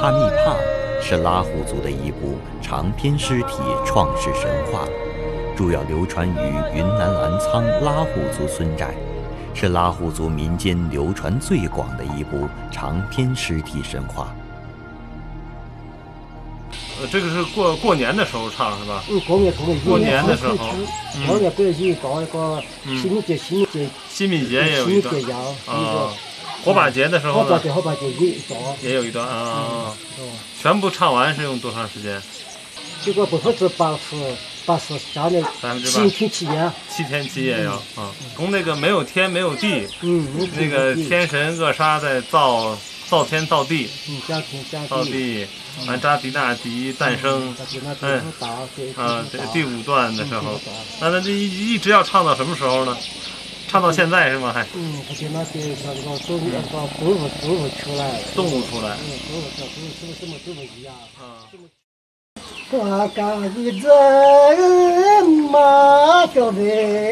帕密帕是拉祜族的一部长篇诗体创世神话，主要流传于云南澜沧拉祜族村寨，是拉祜族民间流传最广的一部长篇诗体神话。 这个是过年的时候唱是吧？ 过年的时候， 过年不是搞一个新民节也有一段啊。火把节的时候呢？ 火把节也有一段啊。全部唱完是用多长时间？ 这个80%下来7天7夜 ，7天7夜呀啊！从那个没有天没有地，那个天神厄沙在造天造地，造地，完扎迪纳迪诞生，第5段的时候，那这一直要唱到什么时候呢？唱到现在是吗？还？ 而且那些那个动物出来。 动物出来。 动物一样。啊。